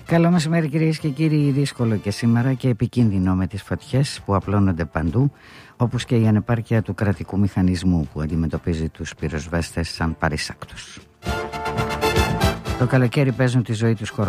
Καλό μεσημέρι κυρίες και κύριοι. Δύσκολο και σήμερα και επικίνδυνο με τις φωτιές που απλώνονται παντού, όπως και η ανεπάρκεια του κρατικού μηχανισμού που αντιμετωπίζει τους πυροσβέστες σαν παρεισάκτους. Το καλοκαίρι παίζουν τη ζωή τους